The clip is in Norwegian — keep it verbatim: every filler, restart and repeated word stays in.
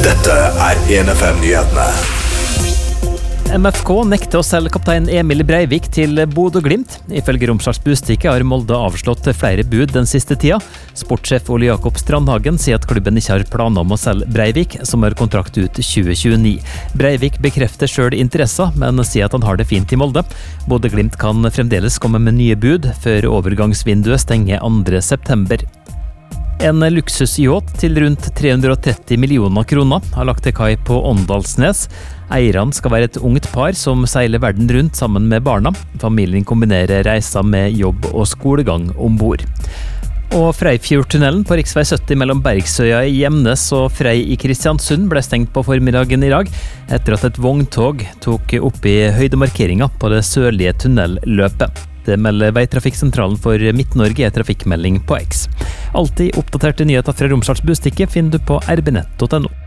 Dette er en F M-nyhetene. M F K nekter å selge kaptein Emil Breivik til Bodø/Glimt. Ifølge Romsdals Budstikke har Molde avslått flere bud den siste tida. Sportssjef Ole Jakob Strandhagen sier at klubben ikke har planer om å selge Breivik, som har kontrakt ut tjue tjueni. Breivik bekrefter selv interessa, men sier at han har det fint i Molde. Bodø/Glimt kan fremdeles komme med nye bud før overgangsvinduet stenger andre september. En luksusyacht til rundt tre hundre og tretti millioner kroner har lagt til kai på Åndalsnes. Eierne skal være et ungt par som seiler verden rundt sammen med barna. Familien kombinerer reiser med jobb og skolegang ombord. Og Freifjordtunnelen på riksvei sytti mellom Bergsøya i Gjemnes og Frei i Kristiansund ble stengt på formiddagen i dag, etter at et vogntog tok opp i høydemarkeringa på det sørlige tunnelløpet. Det melder Veitrafikksentralen for Midt-Norge i trafikkmelding på X. Alltid oppdaterte nyheter fra Romsdals Budstikke finner du på r b nett punktum no.